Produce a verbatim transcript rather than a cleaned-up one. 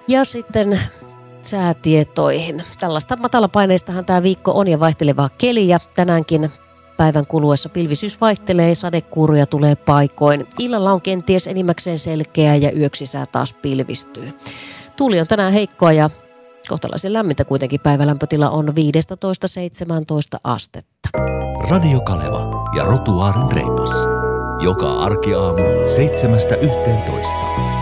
Ja sitten säätietoihin. Tällaista matalapaineistahan tämä viikko on ja vaihtelevaa keliä. Tänäänkin päivän kuluessa pilvisyys vaihtelee, sadekuuruja tulee paikoin. Illalla on kenties enimmäkseen selkeää ja yöksi sää taas pilvistyy. Tuuli on tänään heikkoa ja kohtalaisen lämmintä kuitenkin. Päivälämpötila on viisitoista seitsemäntoista astetta. Radio Kaleva ja Rotuaaren reipas. Joka arkiaamu seitsemästä yhteentoista.